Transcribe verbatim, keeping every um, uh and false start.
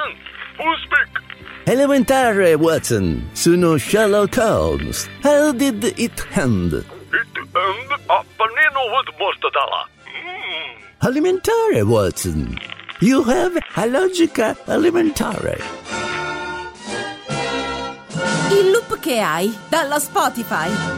Watson, who speak? Elementare, Watson. Sono Sherlock Holmes. How did it end? It end a panino with mortadella. Mm. Elementare, Watson. You have a logica elementare. Il loop che hai dalla Spotify.